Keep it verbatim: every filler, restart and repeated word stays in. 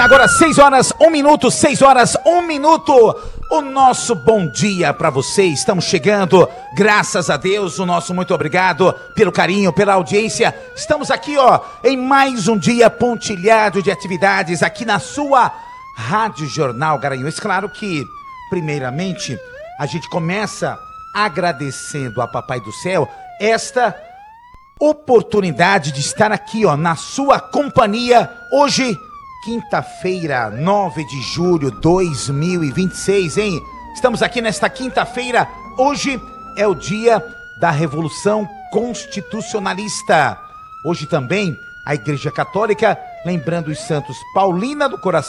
agora seis horas, um minuto, seis horas, um minuto. O nosso bom dia para você. Estamos chegando, graças a Deus, o nosso muito obrigado pelo carinho, pela audiência. Estamos aqui, ó, em mais um dia pontilhado de atividades aqui na sua Rádio Jornal Garanhuns. Claro que, primeiramente, a gente começa agradecendo a Papai do Céu esta oportunidade de estar aqui, ó, na sua companhia hoje, quinta-feira, nove de julho de dois mil e vinte e seis, hein? Estamos aqui nesta quinta-feira. Hoje é o dia da Revolução Constitucionalista. Hoje também a Igreja Católica, lembrando os santos Paulina do Coração